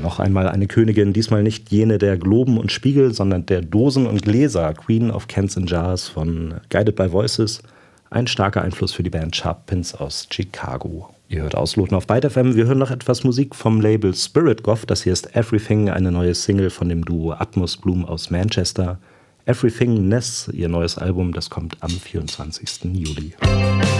Noch einmal eine Königin, diesmal nicht jene der Globen und Spiegel, sondern der Dosen und Gläser, Queen of Cans and Jars von Guided by Voices. Ein starker Einfluss für die Band Sharp Pins aus Chicago. Ihr hört Ausloten auf Byte FM. Wir hören noch etwas Musik vom Label Spirit Goth. Das hier ist Everything, eine neue Single von dem Duo Atmos Bloom aus Manchester. Everything Ness, ihr neues Album, das kommt am 24. Juli.